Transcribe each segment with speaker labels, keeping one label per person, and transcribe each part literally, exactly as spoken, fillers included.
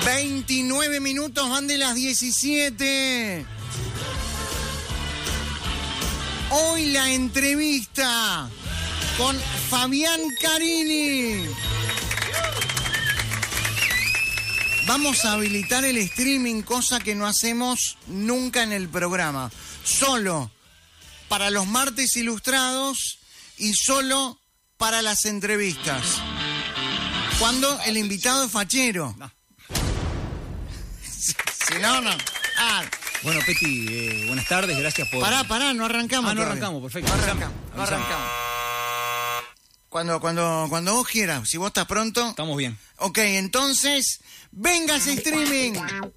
Speaker 1: veintinueve minutos van de las diecisiete. Hoy la entrevista con Fabián Carini. Vamos a habilitar el streaming, cosa que no hacemos nunca en el programa. Solo para los martes ilustrados y solo para las entrevistas. Cuando el invitado es fachero.
Speaker 2: No.
Speaker 1: Si no, no. Ah.
Speaker 2: Bueno, Peti, eh, buenas tardes, gracias por...
Speaker 1: Pará, pará, no arrancamos.
Speaker 2: Ah, no
Speaker 1: todavía.
Speaker 2: arrancamos, perfecto.
Speaker 1: No arrancamos, no
Speaker 2: Avisame.
Speaker 1: arrancamos. Cuando, cuando, cuando vos quieras, si vos estás pronto.
Speaker 2: Estamos bien.
Speaker 1: Ok, entonces, venga ese streaming.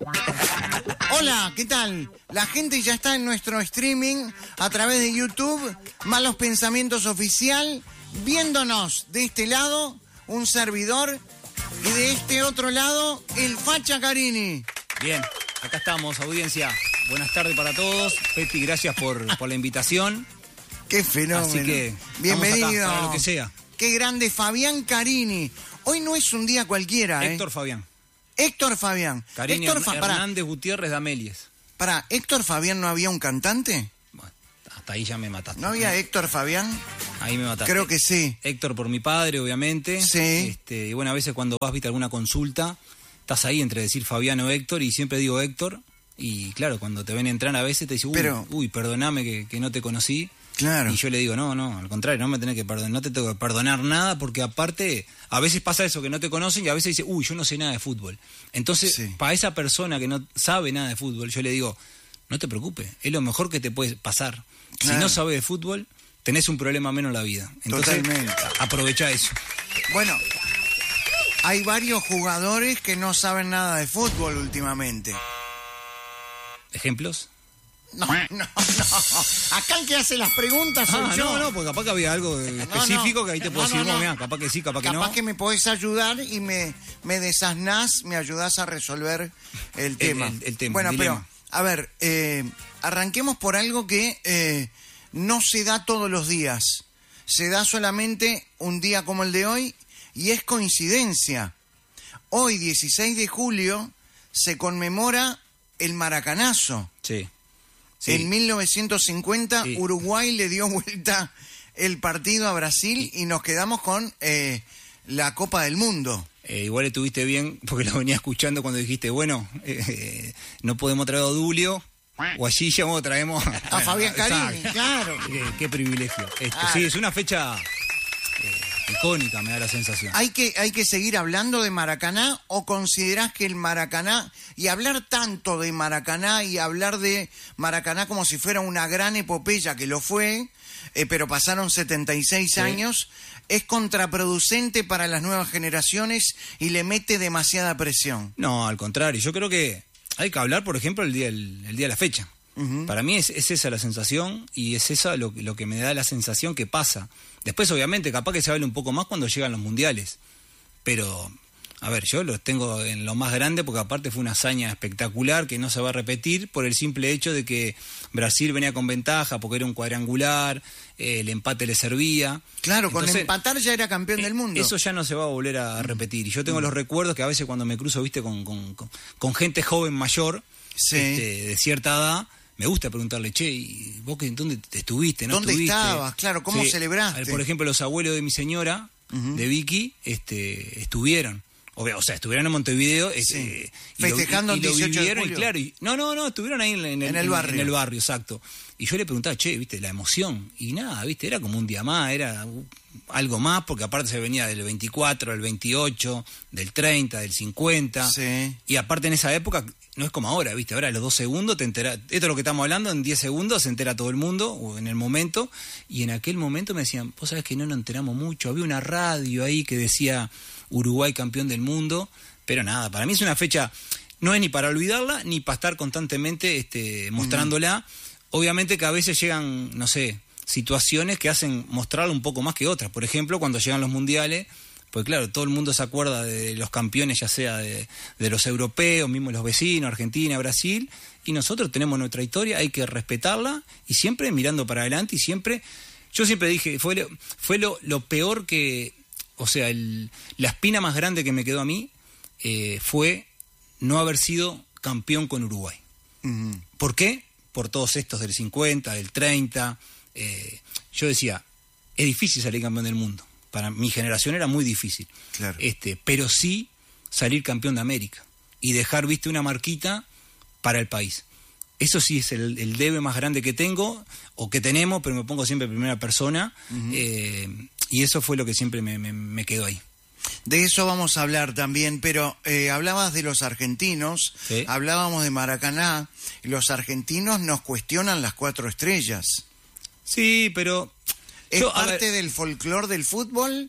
Speaker 1: Hola, ¿qué tal? La gente ya está en nuestro streaming a través de YouTube, Malos Pensamientos Oficial, viéndonos de este lado, un servidor, y de este otro lado, el Facha Carini.
Speaker 2: Bien, acá estamos, audiencia. Buenas tardes para todos. Peti, gracias por, por la invitación.
Speaker 1: Qué fenómeno.
Speaker 2: Así que,
Speaker 1: bienvenido.
Speaker 2: estamos acá para lo que sea.
Speaker 1: Qué grande, Fabián Carini. Hoy no es un día cualquiera, ¿eh?
Speaker 2: Héctor Fabián.
Speaker 1: Héctor Fabián.
Speaker 2: Carini
Speaker 1: Héctor Fa- pará,
Speaker 2: Hernández Gutiérrez de Amelies.
Speaker 1: pará, ¿Héctor Fabián no había un cantante?
Speaker 2: Bueno, hasta ahí ya me mataste.
Speaker 1: ¿No había Héctor Fabián?
Speaker 2: Ahí me mataste.
Speaker 1: Creo que sí.
Speaker 2: Héctor por mi padre, obviamente.
Speaker 1: Sí.
Speaker 2: Este, y bueno, a veces cuando vas, viste alguna consulta, estás ahí entre decir Fabián o Héctor, y siempre digo Héctor. Y claro, cuando te ven entrar a veces te dicen, uy,
Speaker 1: Pero-
Speaker 2: uy perdoname que, que no te conocí.
Speaker 1: Claro.
Speaker 2: Y yo le digo, no, no, al contrario, no me tenés que perdonar, no te tengo que perdonar nada, porque aparte, a veces pasa eso, que no te conocen, y a veces dice, uy, yo no sé nada de fútbol. Entonces,
Speaker 1: Sí.
Speaker 2: para esa persona que no sabe nada de fútbol, yo le digo, no te preocupes, es lo mejor que te puede pasar.
Speaker 1: Claro.
Speaker 2: Si no sabes de fútbol, tenés un problema menos en la vida. Entonces,
Speaker 1: Totalmente.
Speaker 2: aprovecha eso.
Speaker 1: Bueno, hay varios jugadores que no saben nada de fútbol últimamente.
Speaker 2: ¿Ejemplos?
Speaker 1: No, no, no. Acá el que hace las preguntas soy
Speaker 2: Ah,
Speaker 1: yo.
Speaker 2: no, no, porque capaz que había algo específico
Speaker 1: no.
Speaker 2: que ahí te
Speaker 1: No,
Speaker 2: puedo
Speaker 1: no,
Speaker 2: decir,
Speaker 1: no.
Speaker 2: no, mira, capaz que sí, capaz que
Speaker 1: Capaz
Speaker 2: no.
Speaker 1: que me podés ayudar y me, me desasnás, me ayudás a resolver el tema.
Speaker 2: el- el tema,
Speaker 1: Bueno,
Speaker 2: el
Speaker 1: pero,
Speaker 2: dilema.
Speaker 1: a ver, eh, arranquemos por algo que eh, no se da todos los días. Se da solamente un día como el de hoy y es coincidencia. Hoy, dieciséis de julio, se conmemora el Maracanazo.
Speaker 2: Sí. Sí.
Speaker 1: En mil novecientos cincuenta,
Speaker 2: Sí.
Speaker 1: Uruguay le dio vuelta el partido a Brasil y nos quedamos con eh, la Copa del Mundo.
Speaker 2: Eh, igual estuviste bien, porque lo venía escuchando cuando dijiste, bueno, eh, eh, no podemos traer a Dulio, o allí ya vos traemos
Speaker 1: A Fabián Carini,
Speaker 2: Exacto.
Speaker 1: claro.
Speaker 2: Qué, qué privilegio. Esto,
Speaker 1: Ah.
Speaker 2: sí, es una fecha eh, icónica, me da la sensación.
Speaker 1: ¿Hay que, ¿Hay que seguir hablando de Maracaná o considerás que el Maracaná, y hablar tanto de Maracaná y hablar de Maracaná como si fuera una gran epopeya, que lo fue, eh, pero pasaron setenta y seis
Speaker 2: Sí.
Speaker 1: años, es contraproducente para las nuevas generaciones y le mete demasiada presión?
Speaker 2: No, al contrario, yo creo que hay que hablar, por ejemplo, el día, el, el día de la fecha.
Speaker 1: Ujú.
Speaker 2: Para mí es, es esa la sensación y es esa lo, lo que me da la sensación que pasa. Después, obviamente, capaz que se hable un poco más cuando llegan los mundiales. Pero, a ver, yo los tengo en lo más grande porque aparte fue una hazaña espectacular que no se va a repetir por el simple hecho de que Brasil venía con ventaja porque era un cuadrangular, eh, el empate le servía.
Speaker 1: Claro, con
Speaker 2: Entonces,
Speaker 1: empatar ya era campeón del mundo.
Speaker 2: eso ya no se va a volver a repetir. Y yo tengo los recuerdos que a veces cuando me cruzo, viste, con, con, con, con gente joven mayor,
Speaker 1: Sí.
Speaker 2: este, de cierta edad, me gusta preguntarle, che, ¿y vos que, dónde te estuviste? ¿No
Speaker 1: ¿Dónde
Speaker 2: estuviste?
Speaker 1: estabas? Claro, ¿cómo
Speaker 2: Sí.
Speaker 1: celebraste?
Speaker 2: A ver, por ejemplo, los abuelos de mi señora,
Speaker 1: Ujú.
Speaker 2: de Vicky, este, estuvieron. O sea, estuvieron en Montevideo. Este, y lo-
Speaker 1: Festejando
Speaker 2: y,
Speaker 1: el
Speaker 2: y lo
Speaker 1: dieciocho de
Speaker 2: vivieron,
Speaker 1: julio.
Speaker 2: Y claro, y- no, no, no, estuvieron ahí en, en el,
Speaker 1: En el barrio.
Speaker 2: En el barrio, exacto. Y yo le preguntaba, che, viste, la emoción. Y nada, viste, era como un día más, era uh, algo más, porque aparte se venía del veinticuatro, del veintiocho, del treinta, del cincuenta.
Speaker 1: Sí.
Speaker 2: Y aparte en esa época, no es como ahora, viste, ahora a los dos segundos te enteras, esto es lo que estamos hablando, en diez segundos se entera todo el mundo, o en el momento, y en aquel momento me decían, vos sabés que no nos enteramos mucho, había una radio ahí que decía Uruguay campeón del mundo, pero nada, para mí es una fecha, no es ni para olvidarla, ni para estar constantemente este, mostrándola. Mm. Obviamente que a veces llegan, no sé, situaciones que hacen mostrarla un poco más que otras. Por ejemplo, cuando llegan los mundiales, pues claro, todo el mundo se acuerda de los campeones, ya sea de, de los europeos, mismo los vecinos, Argentina, Brasil, y nosotros tenemos nuestra historia, hay que respetarla y siempre mirando para adelante y siempre, yo siempre dije, fue lo, fue lo, lo peor que, o sea, el, la espina más grande que me quedó a mí eh, fue no haber sido campeón con Uruguay.
Speaker 1: Uh-huh.
Speaker 2: ¿Por qué? Por todos estos del cincuenta, del treinta. Eh, yo decía, es difícil salir campeón del mundo. Para mi generación era muy difícil.
Speaker 1: Claro.
Speaker 2: Este, pero sí salir campeón de América y dejar, viste, una marquita para el país. Eso sí es el, el debe más grande que tengo o que tenemos, pero me pongo siempre en primera persona. Uh-huh. eh, y eso fue lo que siempre me, me, me quedó ahí.
Speaker 1: De eso vamos a hablar también, pero eh, hablabas de los argentinos,
Speaker 2: ¿sí?
Speaker 1: Hablábamos de Maracaná, y los argentinos nos cuestionan las cuatro estrellas.
Speaker 2: Sí, pero...
Speaker 1: ¿Es
Speaker 2: yo,
Speaker 1: parte
Speaker 2: ver,
Speaker 1: del folclore del fútbol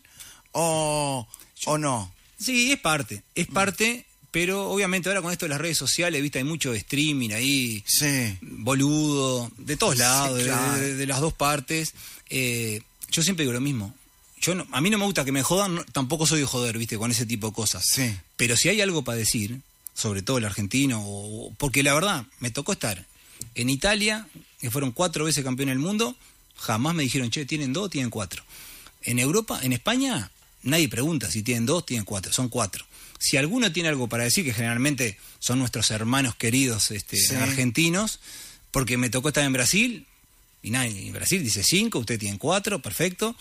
Speaker 1: o, yo, o no?
Speaker 2: Sí, es parte, es parte, pero obviamente ahora con esto de las redes sociales, viste, hay mucho streaming ahí,
Speaker 1: sí.
Speaker 2: boludo, de todos lados,
Speaker 1: sí, claro.
Speaker 2: de, de, de las dos partes. Eh, yo siempre digo lo mismo. Yo no, a mí no me gusta que me jodan, no, tampoco soy de joder, viste, con ese tipo de cosas.
Speaker 1: Sí.
Speaker 2: Pero si hay algo para decir, sobre todo el argentino, o, porque la verdad, me tocó estar en Italia, que fueron cuatro veces campeón del mundo, jamás me dijeron, che, ¿tienen dos o tienen cuatro? En Europa, en España, nadie pregunta si tienen dos, tienen cuatro, son cuatro. Si alguno tiene algo para decir, que generalmente son nuestros hermanos queridos este, sí. argentinos, porque me tocó estar en Brasil, y nadie, en Brasil dice cinco, ustedes tienen cuatro, perfecto.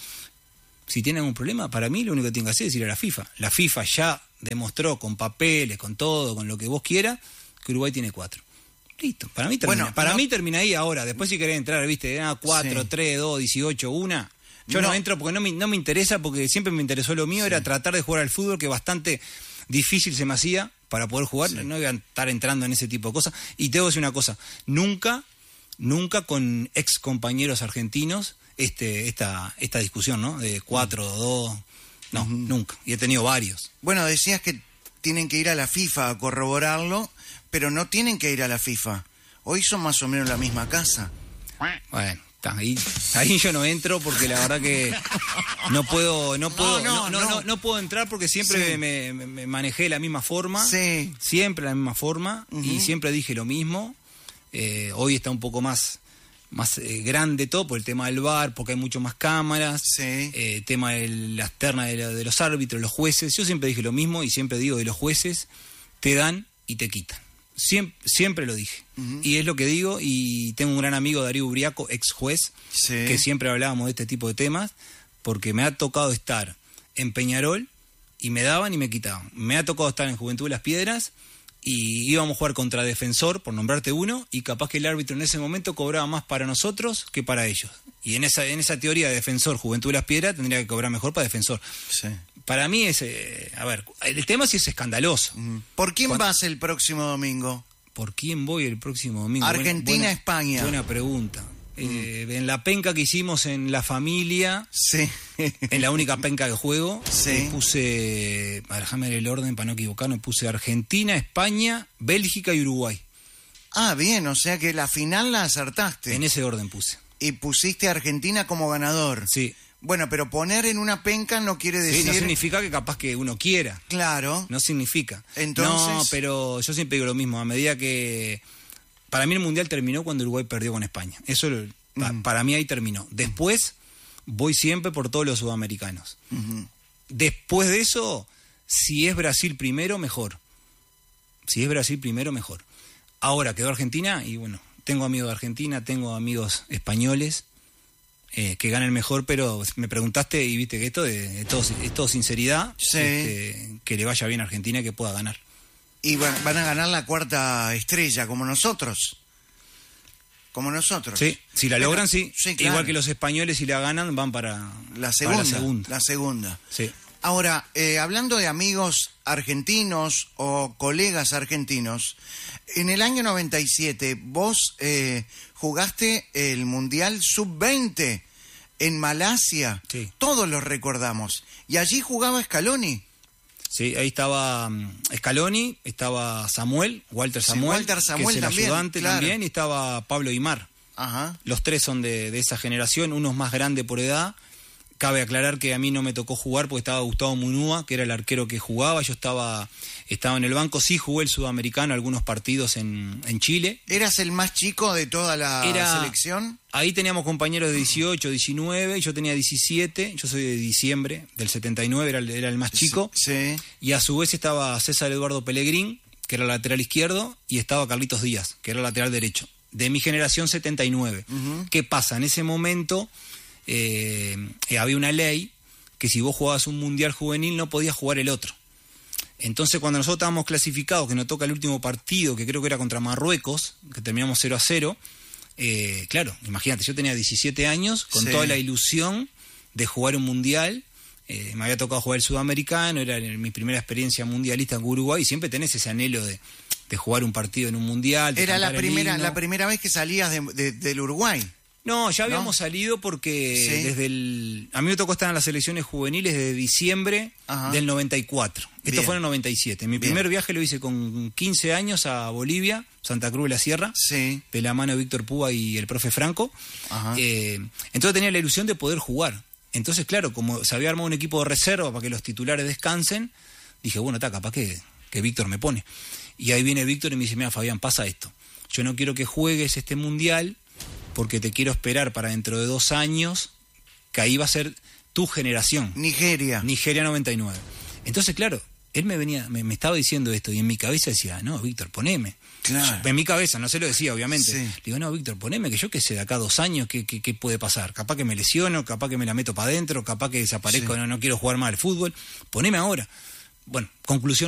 Speaker 2: Si tienen algún problema, para mí lo único que tienen que hacer es ir a la FIFA. La FIFA ya demostró con papeles, con todo, con lo que vos quieras, que Uruguay tiene cuatro. Listo, para mí termina, bueno, para no, mí termina ahí ahora. Después si querés entrar, viste, ah, cuatro, sí. tres, dos, dieciocho, una. Yo no, no entro porque no me, no me interesa, porque siempre me interesó lo mío, sí. era tratar de jugar al fútbol, que bastante difícil se me hacía para poder jugar. Sí. No iba a estar entrando en ese tipo de cosas. Y te voy a decir una cosa, nunca, nunca con ex compañeros argentinos, este, esta, esta discusión, ¿no? De cuatro, uh-huh. dos, no, uh-huh. nunca. Y he tenido varios. Bueno, decías que tienen que ir a la FIFA a corroborarlo, pero no tienen que ir a la FIFA. Hoy son más o menos la misma casa. Bueno, ahí, ahí yo no entro porque la verdad que no puedo, no puedo, no, no, no, no, no, no puedo entrar porque siempre sí. me, me, me manejé de la misma forma, sí. siempre de la misma forma, uh-huh. y siempre dije lo mismo. Eh, hoy está un poco más, más eh, grande todo por el tema del V A R, porque hay mucho más cámaras, sí. eh, tema de las ternas de, la, de los árbitros, los jueces. Yo siempre dije lo mismo y siempre digo de los jueces, te dan y te quitan. Siempre, siempre lo dije. Uh-huh. Y es lo que digo, y tengo un gran amigo, Darío Ubriaco, ex juez, sí. que siempre hablábamos de este tipo de temas, porque me ha tocado estar en Peñarol y me daban y me quitaban. Me ha tocado estar en Juventud de las Piedras y íbamos a jugar contra Defensor, por nombrarte uno, y capaz que el árbitro en ese momento cobraba más para nosotros que para ellos. Y en esa, en esa teoría de Defensor, Juventud de las Piedras, tendría que cobrar mejor para Defensor. Sí. Para mí es, eh, a ver, el tema sí es escandaloso. ¿Por quién ¿Cuándo? vas el próximo domingo? ¿Por quién voy el próximo domingo? Argentina-España. Buena, buena pregunta. Mm. Eh, en la penca que hicimos en la familia, sí. en la única penca que juego, sí. puse, déjame ver el orden para no equivocarme, puse Argentina, España, Bélgica y Uruguay. Ah, bien, o sea que la final la acertaste. En ese orden puse. Y pusiste a Argentina como ganador. Sí. Bueno, pero poner en una penca no quiere decir... Sí, no significa que capaz que uno quiera. Claro. No significa. Entonces... No, pero yo siempre digo lo mismo. A medida que... Para mí el Mundial terminó cuando Uruguay perdió con España. Eso uh-huh. pa, para mí ahí terminó. Después voy siempre por todos los sudamericanos. Uh-huh. Después de eso, si es Brasil primero, mejor. Si es Brasil primero, mejor. Ahora quedó Argentina y bueno, tengo amigos de Argentina, tengo amigos españoles... Eh, que gane el mejor, pero me preguntaste y viste que esto de, de todo, es todo sinceridad, sí. este, que le vaya bien a Argentina y que pueda ganar. Y van, van a ganar la cuarta estrella, como nosotros. Como nosotros. Sí, si la logran, pero, sí. sí claro. Igual que los españoles, si la ganan, van para la segunda. Para la segunda. La segunda. Sí. Ahora, eh, hablando de amigos argentinos o colegas argentinos, en el año noventa y siete vos eh, jugaste el Mundial sub veinte en Malasia. Sí. Todos lo recordamos. Y allí jugaba Scaloni. Sí, ahí estaba um, Scaloni, estaba Samuel, Walter Samuel, sí, Walter Samuel que es el también, ayudante claro. también, y estaba Pablo Aimar. Ajá. Los tres son de, de esa generación, uno es más grande por edad. Cabe aclarar que a mí no me tocó jugar porque estaba Gustavo Munúa, que era el arquero que jugaba. Yo estaba, estaba en el banco, sí jugué el sudamericano, algunos partidos en, en Chile. ¿Eras el más chico de toda la era, selección? Ahí teníamos compañeros de dieciocho, diecinueve, yo tenía diecisiete, yo soy de diciembre del setenta y nueve, era el, era el más chico. Sí, sí. Y a su vez estaba César Eduardo Pellegrín, que era lateral izquierdo, y estaba Carlitos Díaz, que era lateral derecho, de mi generación setenta y nueve. Uh-huh. ¿Qué pasa? En ese momento eh, eh, había una ley que si vos jugabas un mundial juvenil no podías jugar el otro. Entonces cuando nosotros estábamos clasificados, que nos toca el último partido, que creo que era contra Marruecos, que terminamos cero a cero, eh, claro, imagínate, yo tenía diecisiete años, con sí. toda la ilusión de jugar un mundial. Eh, me había tocado jugar el sudamericano, era mi primera experiencia mundialista en Uruguay, y siempre tenés ese anhelo de, de jugar un partido en un mundial.
Speaker 1: Era la primera, la primera vez que salías de, de, del Uruguay.
Speaker 2: No, ya habíamos ¿No? salido porque ¿Sí? desde el... A mí me tocó estar en las selecciones juveniles desde diciembre Ajá. del noventa y cuatro. Esto Bien. fue en el noventa y siete. Mi Bien. primer viaje lo hice con quince años a Bolivia, Santa Cruz de la Sierra, sí. de la mano de Víctor Púa y el profe Franco. Eh, entonces tenía la ilusión de poder jugar. Entonces, claro, como se había armado un equipo de reserva para que los titulares descansen, dije, bueno, está, capaz que, que Víctor me pone. Y ahí viene Víctor y me dice, mira, Fabián, pasa esto. Yo no quiero que juegues este mundial porque te quiero esperar para dentro de dos años, que ahí va a ser tu generación.
Speaker 1: Nigeria.
Speaker 2: Nigeria noventa y nueve. Entonces, claro, él me venía, me, me estaba diciendo esto y en mi cabeza decía, no, Víctor, poneme.
Speaker 1: Claro.
Speaker 2: En mi cabeza, no se lo decía, obviamente.
Speaker 1: Sí.
Speaker 2: Le digo, no, Víctor, poneme, que yo qué sé, de acá a dos años, ¿qué, qué, qué puede pasar? Capaz que me lesiono, capaz que me la meto para adentro, capaz que desaparezco, sí. no, no quiero jugar más al fútbol. Poneme ahora. Bueno, conclusión.